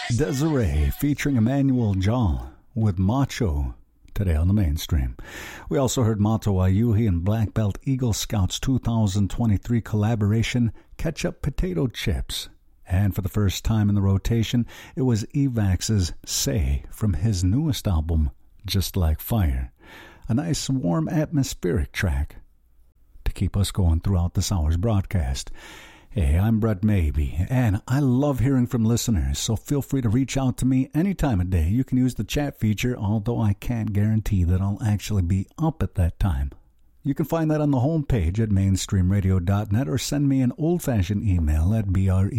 Desiree featuring Emmanuel Jal with Macho today on the mainstream. We also heard Mato Ayuhi and Black Belt Eagle Scouts 2023 collaboration Ketchup Potato Chips. And for the first time in the rotation, it was Evax's Say from his newest album, Just Like Fire. A nice, warm, atmospheric track to keep us going throughout this hour's broadcast. Hey, I'm Brett Maybe, and I love hearing from listeners, so feel free to reach out to me any time of day. You can use the chat feature, although I can't guarantee that I'll actually be up at that time. You can find that on the homepage at mainstreamradio.net or send me an old-fashioned email at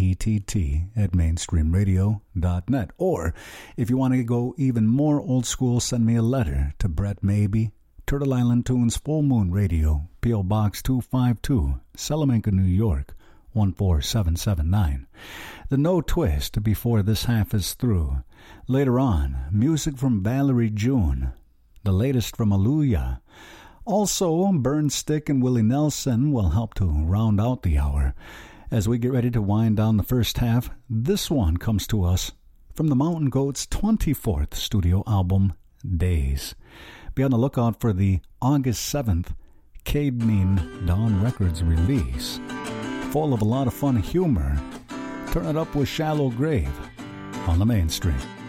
brett@mainstreamradio.net. Or, if you want to go even more old school, send me a letter to Brett Maybe, Turtle Island Tunes, Full Moon Radio, P.O. Box 252, Salamanca, New York, 14779. The No Twist before this half is through. Later on, music from Valerie June. The latest from Aluya. Also, Burn Stick and Willie Nelson will help to round out the hour. As we get ready to wind down the first half, this one comes to us from the Mountain Goats' 24th studio album, Days. Be on the lookout for the August 7th Cadenine Dawn Records release. Full of a lot of fun humor. Turn it up with Shallow Grave on the mainstream.